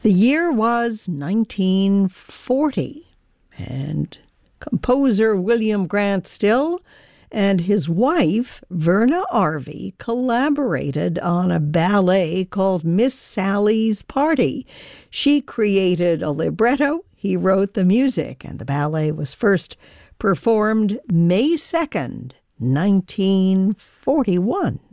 The year was 1940, and composer William Grant Still and his wife, Verna Arvey, collaborated on a ballet called Miss Sally's Party. She created a libretto, he wrote the music, and the ballet was first performed May 2nd, 1941.